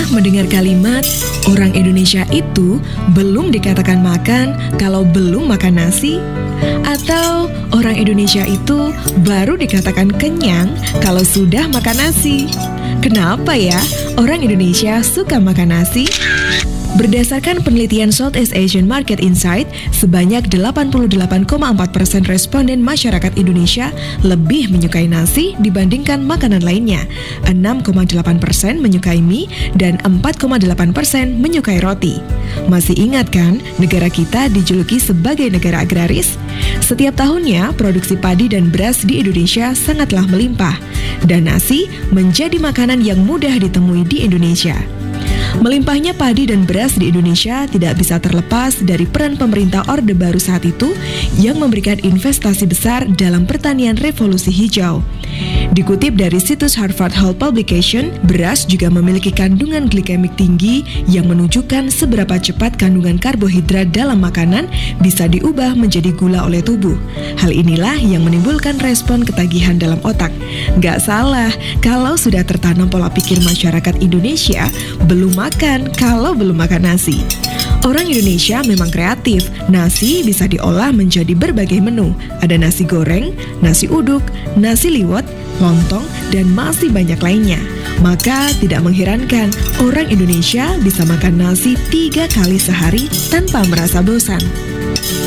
Pernah mendengar kalimat, orang Indonesia itu belum dikatakan makan kalau belum makan nasi? Atau orang Indonesia itu baru dikatakan kenyang kalau sudah makan nasi? Kenapa ya orang Indonesia suka makan nasi? Berdasarkan penelitian Southeast Asian Market Insight, sebanyak 88,4% responden masyarakat Indonesia lebih menyukai nasi dibandingkan makanan lainnya. 6,8% menyukai mie dan 4,8% menyukai roti. Masih ingat kan, negara kita dijuluki sebagai negara agraris? Setiap tahunnya, produksi padi dan beras di Indonesia sangatlah melimpah. Dan nasi menjadi makanan yang mudah ditemui di Indonesia. Melimpahnya padi dan beras di Indonesia tidak bisa terlepas dari peran pemerintah Orde Baru saat itu yang memberikan investasi besar dalam pertanian revolusi hijau. Dikutip dari situs Harvard Health Publication, beras juga memiliki kandungan glikemik tinggi yang menunjukkan seberapa cepat kandungan karbohidrat dalam makanan bisa diubah menjadi gula oleh tubuh. Hal inilah yang menimbulkan respon ketagihan dalam otak. Nggak salah kalau sudah tertanam pola pikir masyarakat Indonesia belum makan kalau belum makan nasi. Orang Indonesia memang kreatif. Nasi bisa diolah menjadi berbagai menu. Ada nasi goreng, nasi uduk, nasi liwet, lontong, dan masih banyak lainnya. Maka tidak mengherankan orang Indonesia bisa makan nasi 3 kali sehari tanpa merasa bosan.